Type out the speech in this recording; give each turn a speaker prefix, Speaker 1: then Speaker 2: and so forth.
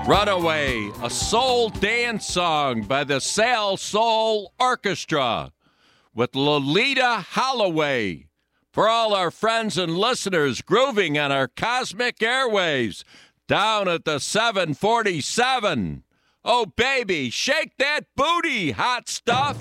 Speaker 1: Runaway, a soul dance song by the Sal Soul Orchestra with Lolita Holloway. For all our friends and listeners grooving on our cosmic airwaves down at the 747. Oh, baby, shake that booty, hot stuff.